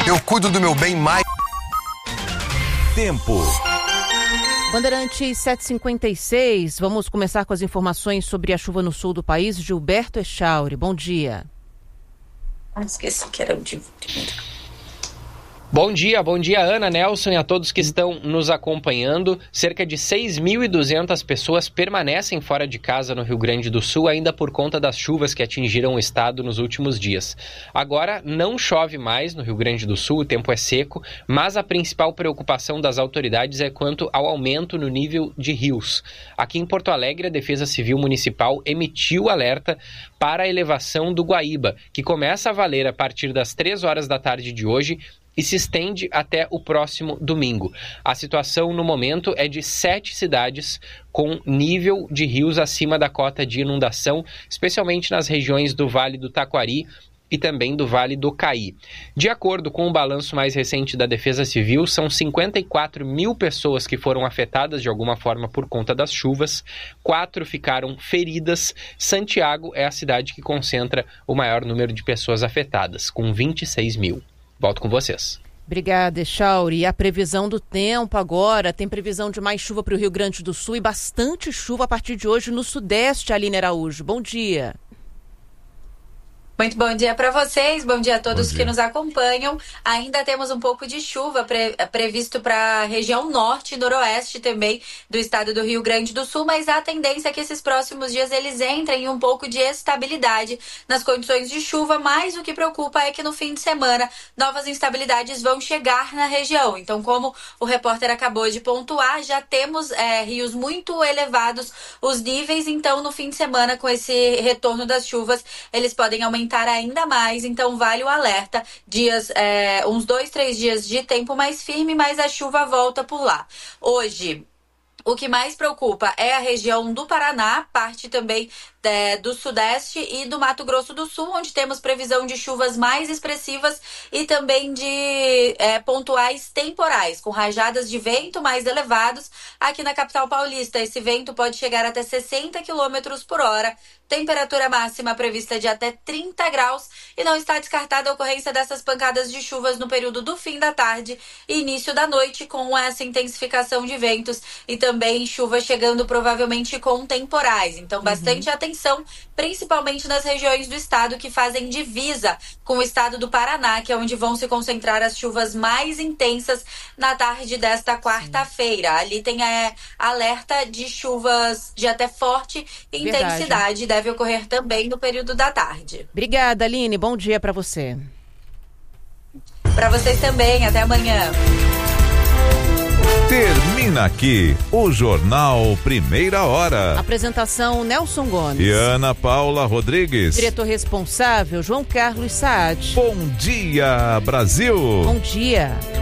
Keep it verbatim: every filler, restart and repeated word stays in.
Eu cuido do meu bem mais. Tempo. Bandeirantes sete e cinquenta e seis, vamos começar com as informações sobre a chuva no sul do país. Gilberto Echauri, bom dia. Ah, esqueci que era o de... Bom dia, bom dia Ana, Nelson e a todos que estão nos acompanhando. Cerca de seis mil e duzentas pessoas permanecem fora de casa no Rio Grande do Sul ainda por conta das chuvas que atingiram o estado nos últimos dias. Agora não chove mais no Rio Grande do Sul, o tempo é seco, mas a principal preocupação das autoridades é quanto ao aumento no nível de rios. Aqui em Porto Alegre, a Defesa Civil Municipal emitiu alerta para a elevação do Guaíba, que começa a valer a partir das três horas da tarde de hoje e se estende até o próximo domingo. A situação no momento é de sete cidades com nível de rios acima da cota de inundação, especialmente nas regiões do Vale do Taquari e também do Vale do Caí. De acordo com o balanço mais recente da Defesa Civil, são cinquenta e quatro mil pessoas que foram afetadas de alguma forma por conta das chuvas, quatro ficaram feridas. Santiago é a cidade que concentra o maior número de pessoas afetadas, com vinte e seis mil. Volto com vocês. Obrigada, Echauri. E a previsão do tempo agora, tem previsão de mais chuva para o Rio Grande do Sul e bastante chuva a partir de hoje no Sudeste, Aline Araújo. Bom dia. Muito bom dia para vocês, bom dia a todos dia. que nos acompanham. Ainda temos um pouco de chuva pre- previsto para a região norte e noroeste também do estado do Rio Grande do Sul, mas a tendência é que esses próximos dias eles entrem em um pouco de estabilidade nas condições de chuva, mas o que preocupa é que no fim de semana novas instabilidades vão chegar na região. Então, como o repórter acabou de pontuar, já temos é, rios muito elevados, os níveis, então no fim de semana com esse retorno das chuvas, eles podem aumentar ainda mais, então vale o alerta, dias, é, uns dois, três dias de tempo mais firme, mas a chuva volta por lá. Hoje, o que mais preocupa é a região do Paraná, parte também é, do Sudeste e do Mato Grosso do Sul, onde temos previsão de chuvas mais expressivas e também de é, pontuais temporais, com rajadas de vento mais elevados. Aqui na capital paulista, esse vento pode chegar até sessenta quilômetros por hora, temperatura máxima prevista de até trinta graus e não está descartada a ocorrência dessas pancadas de chuvas no período do fim da tarde e início da noite, com essa intensificação de ventos e também chuva chegando provavelmente com temporais. Então, bastante uhum. atenção, principalmente nas regiões do estado que fazem divisa com o estado do Paraná, que é onde vão se concentrar as chuvas mais intensas na tarde desta quarta-feira. Ali tem é, alerta de chuvas de até forte intensidade, deve ocorrer também no período da tarde. Obrigada, Aline. Bom dia para você. Para vocês também. Até amanhã. Termina aqui o Jornal Primeira Hora. Apresentação Nelson Gomes. E Ana Paula Rodrigues. Diretor responsável João Carlos Saad. Bom dia, Brasil. Bom dia.